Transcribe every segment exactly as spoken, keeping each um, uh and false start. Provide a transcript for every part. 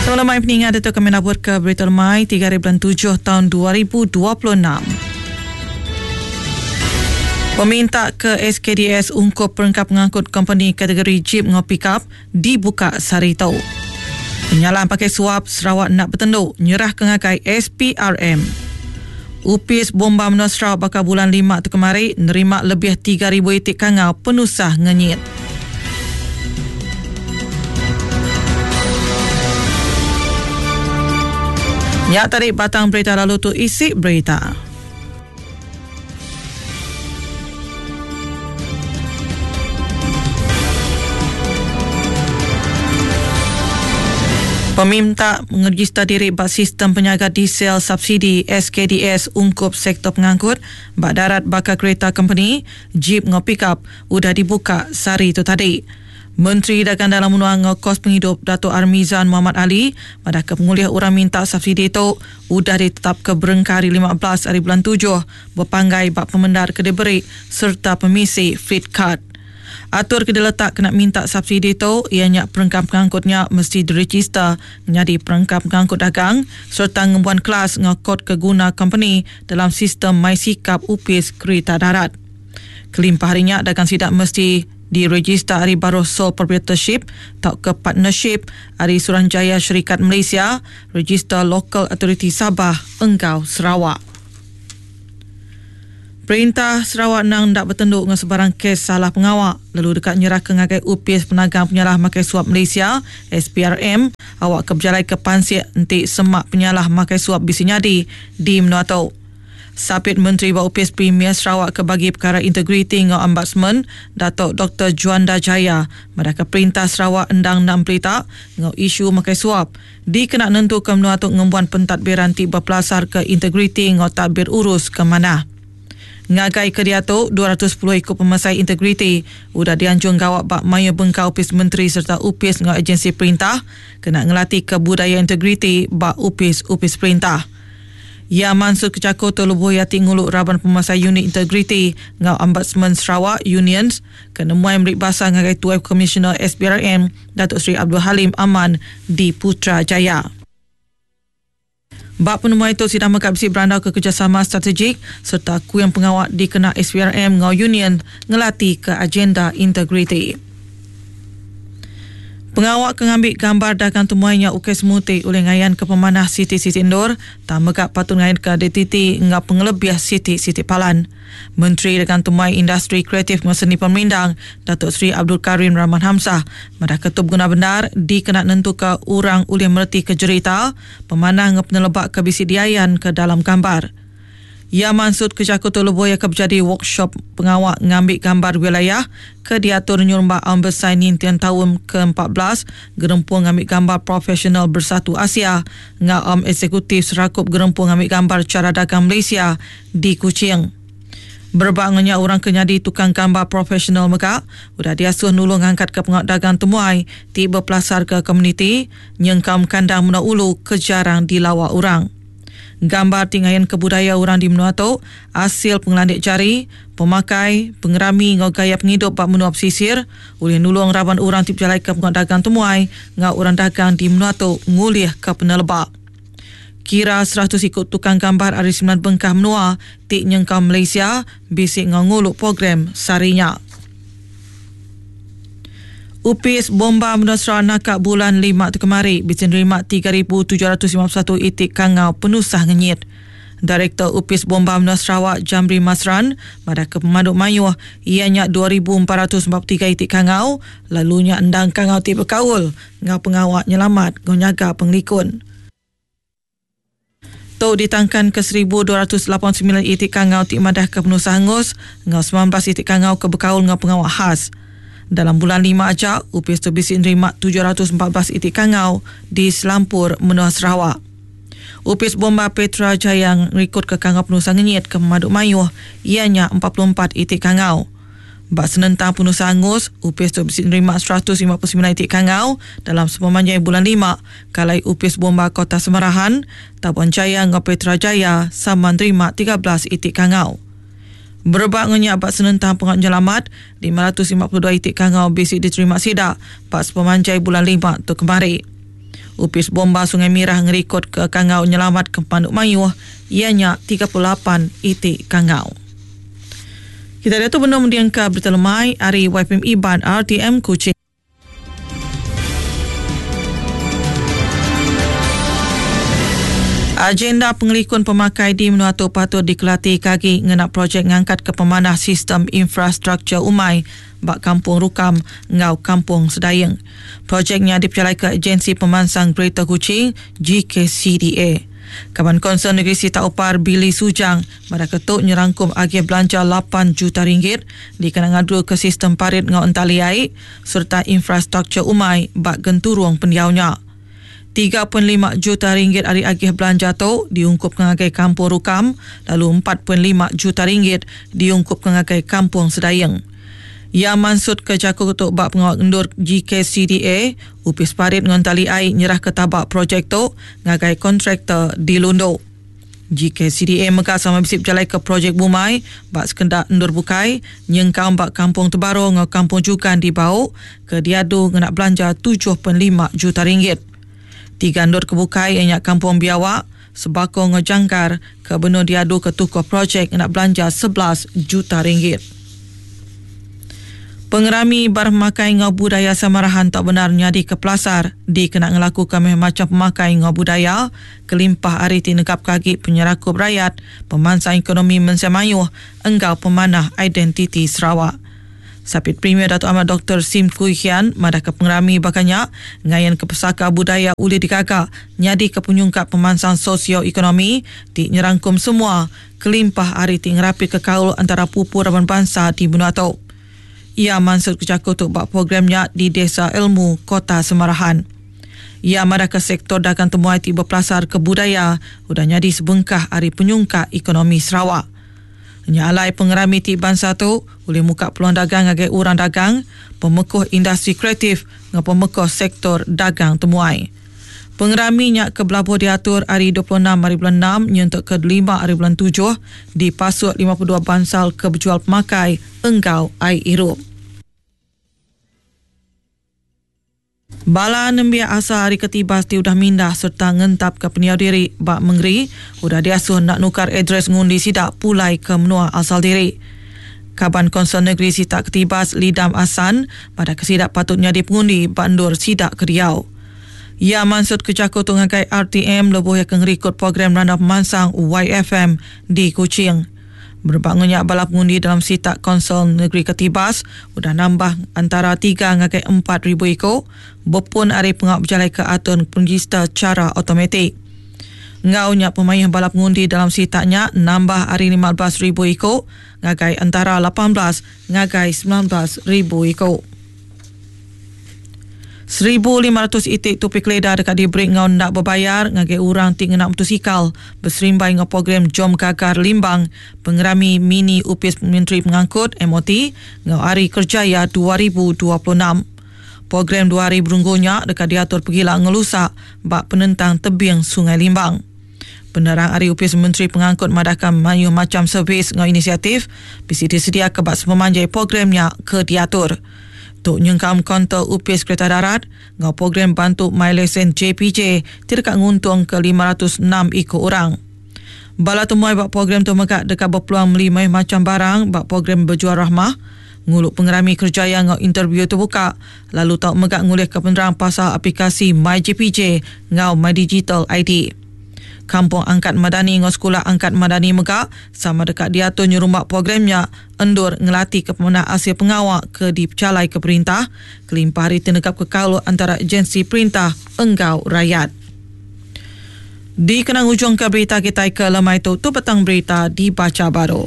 Semalam mai peningat Dato' kami nabur ke berita lemai tiga hari bulan tujuh tahun dua ribu dua puluh enam. Peminta ke S K D S ungkup perangkap pengangkut company kategori Jeep dengan pickup dibuka sehari itu. Penyalaan pakai suap Sarawak nak bertenduk nyerah ke ngakai S P R M. U P S Bomba Menua Sarawak bakal bulan lima tu kemari nerima lebih tiga ribu itik kangau penusah ngenyit. Ya tarik batang berita lalu tu isi berita. Peminta mengerjista diri bak sistem penyaga diesel subsidi S K D S ungkup sektor pengangkut bak darat bakal kereta company Jeep dengan pickup udah dibuka sehari itu tadi. Menteri Dagang Dalam Menuang Kos Penghidup Dato' Armizan Muhammad Ali pada kepenguliah orang minta subsidi itu sudah ditetap ke berengkari lima belas hari bulan tujuh berpanggai bak pemendar kedai berik serta pemisi fleet card. Atur kedai letak kena minta subsidi itu ianya perangkap pengangkutnya mesti diregister menjadi perangkap pengangkut dagang serta ngembuan kelas dengan kod keguna company dalam sistem MySikap U P S Kereta Darat. Kelimpah harinya dagang sidak mesti diregister hari baru sole proprietorship atau ke partnership hari Suruhanjaya Syarikat Malaysia, register Local Authority Sabah, Engkau, Sarawak. Perintah Sarawak nang tak bertenduk dengan sebarang kes salah pengawak lalu dekat nyerah ke ngagai U P S Penagang Penyalah Makai Suap Malaysia S P R M awak ke berjalai ke pansik nanti semak penyalah makai suap bisi nyadi di Menua Tau. Sapit Menteri Bau U P S Premier Sarawak ke bagi perkara integriti dengan Ombudsman Datuk Doktor Juanda Jaya mereka perintah Sarawak endang enam berita dengan isu makai suap dikena nentukan Menua Tau ngembuan pentadbiran tiba pelasar ke integriti dengan tadbir urus ke mana. Ngagai ke dia tu dua ratus sepuluh ikut pemasai integriti udah dianjung gawak bak maya bengkau Ofis Menteri serta U P S dengan agensi perintah kena ngelatih ke budaya integriti bak U P S U P S perintah. Ya Mansur Kecako Tolubuh Yati nguluk Raban Pemasai Unit Integriti ngau Ombudsman Sarawak Unions kenemuai merik basah ngagai Tuai Komisioner S P R M Datuk Seri Abdul Halim Aman di Putrajaya. Bak penemuan itu sidang mekap bisi berandau ke kerjasama strategik serta ku yang pengawak dikena S P R M ngau Union ngelatih ke agenda integriti. Pengawak kengambil gambar dagang temuainya ukes muti oleh ngayan ke pemanah Siti-Siti Indor tak megak patut ngayan ke D T T ngap pengelebiah Siti-Siti Palan. Menteri Dagang Temuai Industri Kreatif dan Seni Pemindang Datuk Seri Abdul Karim Rahman Hamzah madah ketua guna benar dikena nentu ke orang ulih mereti ke jerita pemanah ngap penelebak ke bisi diayan ke dalam gambar. Ya maksud ke Jakarta Luboya ke berjadi workshop pengawak ngambil gambar wilayah ke diatur nyurumbak Aum Besar Nintian tahun ke empat belas gerempung ngambil gambar profesional Bersatu Asia ngau Aum Eksekutif Serakup gerempung ngambil gambar cara dagang Malaysia di Kuching. Berbangnya orang kenyadi tukang gambar profesional megak udah diasuh nulung angkat ke pengawak dagang temuai tiba pelasar ke komuniti nyengkam kandang Menua Ulu kejarang dilawak orang. Gambar tinggayan kebudaya orang di Menua Tau, hasil pengelandik jari, pemakai, pengerami ngau gaya penghidup bak menua pesisir, oleh nulung raban orang tip jalai ke pengawak dagang temuai, ngau orang dagang di Menua Tau ngulih ke penelebak. Kira seratus ikut tukang gambar hari sembilan bengkah menua, tik nyengkau Malaysia, bisik ngau nguluk program sarinya. U P S Bomba Menua Sarawak nakak bulan lima tu kemari bisa nerima tiga ribu tujuh ratus lima puluh satu itik kangau penusah ngenyit. Direktur U P S Bomba Menua Sarawak Jamri Masran pada ke pemaduk mayuh ianya dua ribu empat ratus empat puluh tiga itik kangau lalunya endang kangau tiba kaul ngau pengawak nyelamat ngau nyaga penglikun. Tau ditangkan ke seribu dua ratus lapan puluh sembilan itik kangau tik madah ke penusah hangus ngau sembilan belas itik kangau ke bekaul ngau pengawak khas. Dalam bulan lima ajak, U P S tu bisi nerima tujuh ratus empat belas itik kangau di Selampur, Menua Sarawak. U P S Bomba Petra Jaya rekod ke kangau penusah ngenyit ke Memaduk Mayuh, ianya empat puluh empat itik kangau. Bak senentang penusah angus, U P S tu bisi nerima seratus lima puluh sembilan itik kangau dalam sepemanjang bulan lima, kalai U P S Bomba Kota Semarahan, Tabuan Jaya dengan Petra Jaya sama nerima tiga belas itik kangau. Berbaknya abad senentang pengawak nyelamat lima ratus lima puluh dua itik kangau basic diterima sidak pas pemanjai bulan lima tu kemari. Upis bomba Sungai Mirah ngerikut ke Kangau nyelamat ke Panduk Mayuh, ianya tiga puluh lapan itik Kangau. Kita ada tu benar mendiangka berita lemai hari Y P M Iban R T M Kuching. Agenda pengelikun pemakai di Menuatu patut dikelati kaki ngenak projek ngangkat ke pemanah sistem infrastruktur umai bak Kampung Rukam ngau Kampung Sedayeng. Projeknya dipercayai ke Agensi Pemansang Greater Kuching G K C D A. Kaban Konsern Negeri Sita Upar Billy Sujang pada ketuk nyerangkum agih belanja lapan juta ringgit dikenang ngadu ke sistem parit ngau entali air serta infrastruktur umai bak genturung pendiaunya. tiga perpuluhan lima juta ringgit ari agih belanja tu diungkup kengagai Kampung Rukam, lalu empat perpuluhan lima juta ringgit diungkup kengagai Kampung Sedayeng. Ia mansut ke jaku ketuk bak pengawal endur G K C D A, upis parit ngontali air nyerah ke tabak projek tu ngagai kontraktor di Lundo. G K C D A megah sama bisip jalai ke projek Bumai bak sekendak endur bukai nyengkau bak Kampung Tebaru ngau Kampung Jukan di Bau ke diadu ngenak belanja tujuh perpuluhan lima juta ringgit. Tiga endur kebukai ianya Kampung Biawak, Sebakong Ngejangkar ke benar diadu ke tukuh projek nak belanja sebelas juta ringgit. Pengerami bermakai ngau budaya Samarahan tak benar nyadi ke Pelasar di kena ngelakukan macam pemakai ngau budaya kelimpah ariti negap kaki penyerakup rakyat pemansang ekonomi mensemayuh enggau pemanah identiti Sarawak. Sapit Premier Datuk Ahmad Doktor Sim Kui Hian madah ke pengerami bakanya ngayan ke pesaka budaya uli dikagak nyadi ke penyungkap pemansang sosio-ekonomi di nyerangkum semua kelimpah ariti ngerapi ke kaul antara pupur dan bangsa di Menuatu. Ia mansut kejaku untuk bak programnya di Desa Ilmu Kota Semarahan. Ia madah ke sektor dagang temuai tiba pelasar ke budaya udah nyadi sebengkah ari penyungkap ekonomi Sarawak. Nyalai pengerami ti bangsa tu boleh muka peluang dagang agai orang dagang, pemekuh industri kreatif dengan pemekuh sektor dagang temuai. Pengerami nyak ke Belabuh diatur hari dua puluh enam hari bulan enam nyentuk ke lima hari bulan tujuh di Pasut lima puluh dua bansal ke berjual pemakai enggau air irup. Bala nembia asa hari ketibas ti udah mindah serta ngentap ke peniau diri bak mengeri udah diasuh nak nukar adres ngundi sidak pulai ke menua asal diri. Kaban Konsern Negeri Sidak Ketibas Lidam Asan pada kesidak patutnya dipengundi bandur sidak ke Riau. Ia mansut ke jaku tunggakai R T M lebuh yang ngerikut program randa pemansang Y F M di Kuching. Berbangunnya balap pengundi dalam sitak Konsern Negeri Ketibas sudah nambah antara tiga ngagai empat ribu ekor berpun hari pengawal berjalai ke atun penregister cara automatik. Ngaunya pemain balap pengundi dalam sitaknya nambah hari lima belas ribu ekor ngagai antara lapan belas ngagai sembilan belas ribu ekor. seribu lima ratus itik topik leda dekat di break ngau nak berbayar ngagai orang tinggal nak motosikal berserimbai ngau program Jom Kakar Limbang pengerami mini upis Menteri Pengangkut M O T ngau hari kerjaya dua ribu dua puluh enam. Program dua hari berunggunya dekat diatur pergilah ngelusak bak penentang tebing Sungai Limbang. Penerang hari upis Menteri Pengangkut madahkan mayu macam servis ngau inisiatif bisi disedia ke bak sepemanjai programnya ke diatur. Tuk nyengkam kontor upis kereta darat ngau program bantu My Lesen J P J tidak nguntung ke lima ratus enam ekor orang. Bala temuai bak program tu megak dekat berpeluang melimai macam barang bak program berjual rahmah nguluk pengerami kerjaya ngau interview terbuka lalu tak megak ngulih ke penerang pasal aplikasi My J P J ngau My Digital I D. Kampung Angkat Madani ngau sekolah Angkat Madani megak sama dekat diatur nyurumbak programnya endur ngelatih ke pemenang hasil pengawak ke dipercalai ke perintah kelimpah hari tenegap ke kaulu antara agensi perintah enggau rakyat. Di kenang ujung ke berita kita ke lemai tu tu petang berita dibaca baru.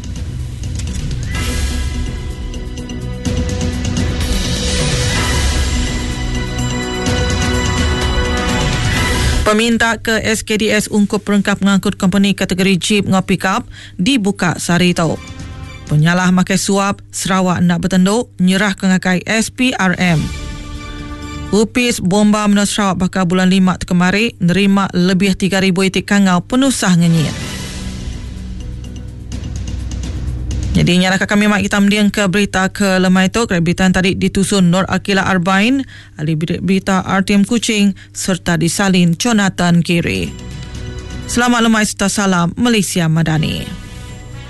Peminta ke S K D S ungkup perengkap mengangkut company kategori Jeep ngau pick-up dibuka sehari tau. Penyalah makai suap Sarawak nak bertenduk nyerah ke ngakai S P R M. Upis bomba menurut Sarawak bakal bulan lima kemari nerima lebih tiga ribu itik kangau penusah ngenyit. Jadi nyala kami mak kita mendiang ke berita ke lemai tu. Berita tadi ditusun Nur Akila Arbain, ahli berita R T M Kuching serta disalin Jonathan Giri. Selamat lemai serta salam Malaysia Madani.